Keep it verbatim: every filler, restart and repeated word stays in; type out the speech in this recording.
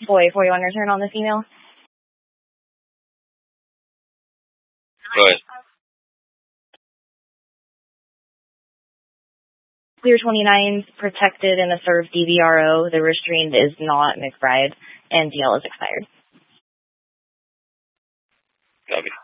Boy, forty-one return on the female. Go ahead. Clear twenty-nine, protected in a served D V R O. The restrained is not McBride, and D L is expired. Copy.